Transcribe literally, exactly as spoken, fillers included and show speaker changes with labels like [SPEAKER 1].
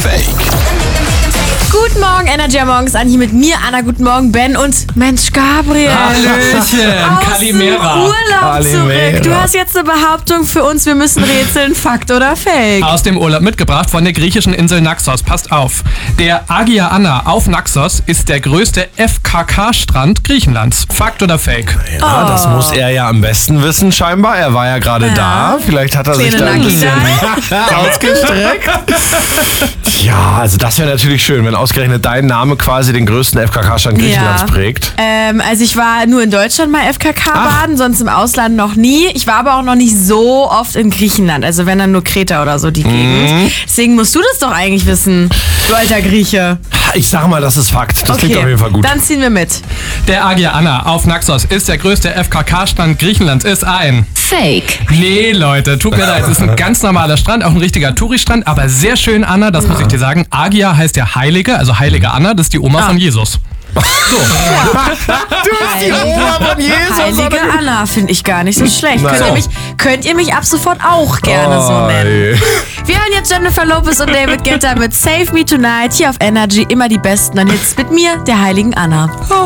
[SPEAKER 1] Fake?
[SPEAKER 2] Guten Morgen, Energy Morgens an hier mit mir, Anna. Guten Morgen, Ben und Mensch, Gabriel.
[SPEAKER 3] Hallöchen,
[SPEAKER 2] Aus dem
[SPEAKER 3] Kalimera.
[SPEAKER 2] Urlaub
[SPEAKER 4] Kalimera.
[SPEAKER 2] zurück. Du hast jetzt eine Behauptung für uns, wir müssen rätseln, Fakt oder Fake?
[SPEAKER 3] Aus dem Urlaub mitgebracht von der griechischen Insel Naxos. Passt auf. Der Agia Anna auf Naxos ist der größte F K K-Strand Griechenlands. Fakt oder Fake?
[SPEAKER 4] Ja,
[SPEAKER 2] Oh.
[SPEAKER 4] das muss er ja am besten wissen, scheinbar. Er war ja gerade
[SPEAKER 2] Ja.
[SPEAKER 4] da. Vielleicht hat er sich
[SPEAKER 2] Kleine
[SPEAKER 4] da ein
[SPEAKER 2] Lucky
[SPEAKER 4] bisschen ausgestreckt. Ja, also das wäre natürlich schön, wenn ausgerechnet dein Name quasi den größten F K K-Strand Griechenlands prägt.
[SPEAKER 2] Ähm, also ich war nur in Deutschland mal F K K baden, sonst im Ausland noch nie. Ich war aber auch noch nicht so oft in Griechenland, also wenn dann nur Kreta oder so die Gegend.
[SPEAKER 4] Mhm.
[SPEAKER 2] Deswegen musst du das doch eigentlich wissen, du alter Grieche.
[SPEAKER 4] Ich sag mal, das ist Fakt. Das klingt auf jeden Fall gut.
[SPEAKER 2] Dann ziehen wir mit.
[SPEAKER 3] Der Agia Anna auf Naxos ist der größte F K K-Strand Griechenlands. Ist ein...
[SPEAKER 5] Fake.
[SPEAKER 3] Nee, Leute, tut mir leid. Es ist ein ganz normaler Strand, auch ein richtiger Touristrand, aber sehr schön, Anna, das muss ich dir sagen. Agia heißt ja Heilige, also Heilige Anna, das ist die Oma von Jesus.
[SPEAKER 4] Du bist die Oma von Jesus.
[SPEAKER 2] Heilige Anna finde ich gar nicht so schlecht.
[SPEAKER 4] Na
[SPEAKER 2] Könnt,
[SPEAKER 4] so.
[SPEAKER 2] ihr mich, könnt ihr mich ab sofort auch gerne so nennen.
[SPEAKER 4] Oh,
[SPEAKER 2] Wir hören jetzt Jennifer Lopez und David Guetta mit Save Me Tonight hier auf Energy. Immer die besten. Und jetzt mit mir, der heiligen Anna.